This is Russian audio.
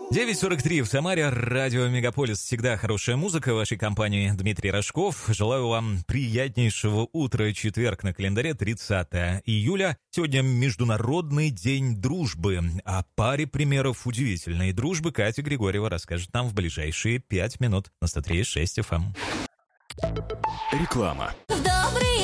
9:43 в Самаре, радио Мегаполис. Всегда хорошая музыка в вашей компании. Дмитрий Рожков. Желаю вам приятнейшего утра. Четверг на календаре, 30 июля. Сегодня Международный день дружбы. О паре примеров удивительной дружбы Катя Григорьева расскажет нам в ближайшие 5 минут на 103.6 FM. Реклама. Добрый